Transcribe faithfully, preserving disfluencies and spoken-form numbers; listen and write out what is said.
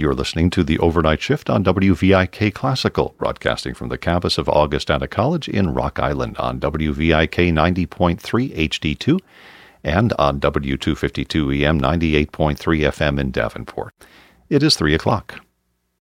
You're listening to the Overnight Shift on W V I K Classical, broadcasting from the campus of Augustana College in Rock Island on W V I K ninety point three H D two and on W two fifty-two E M ninety-eight point three F M in Davenport. It is three o'clock.